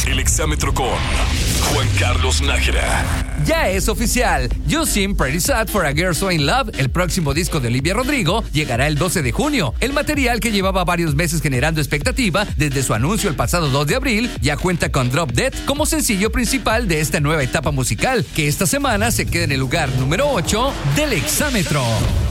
El Exámetro con Juan Carlos Nájera. Ya es oficial. You Seem Pretty Sad for a Girl So In Love, el próximo disco de Olivia Rodrigo, llegará el 12 de junio. El material, que llevaba varios meses generando expectativa desde su anuncio el pasado 2 de abril, ya cuenta con Drop Dead como sencillo principal de esta nueva etapa musical, que esta semana se queda en el lugar número 8 del Exámetro.